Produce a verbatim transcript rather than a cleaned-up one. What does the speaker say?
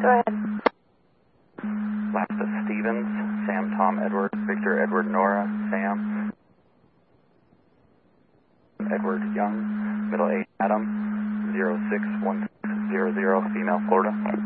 Go ahead. Last is Stevens, Sam, Tom, Edward, Victor, Edward, Nora, Sam, Edward, Young, middle eight, Adam, zero six one six zero zero, female, Florida.